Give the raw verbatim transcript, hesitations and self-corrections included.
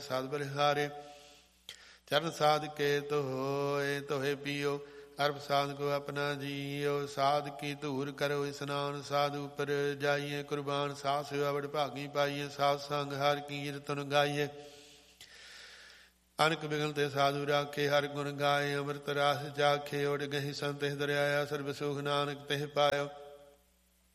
ਸਾਧ ਬਲਿਹਾਰੇ। ਚਰਨ ਸਾਧ ਕੇ ਧੋਏ ਧੋਏ ਪੀਓ, ਅਰਬ ਸਾਧ ਕੋ ਆਪਣਾ ਜੀਓ। ਸਾਧ ਕੀ ਧੂਰ ਕਰੋ ਇਸਨਾਨ, ਸਾਧ ਉਪਰ ਜਾਈਏ ਕੁਰਬਾਨ। ਸਾਧ ਸੇਵਾ ਬੜ ਭਾਗੀ ਪਾਈਏ, ਸਾਧ ਸੰਗ ਹਰ ਕੀਰਤਨ ਗਾਈਏ। ਅਨਕ ਬਿਗਲ ਤੇ ਸਾਧੂ ਰਾਖੇ, ਹਰ ਗੁਣ ਗਾਏ। ਅੰਮ੍ਰਿਤ ਰਾਸ ਜਾਖੇ, ਉਡ ਗਹੀ ਸੰਤਿ ਦਰਿਆਇਆ। ਸਰਬ ਸੁਖ ਨਾਨਕ ਤਿਹ ਪਾਇਓ,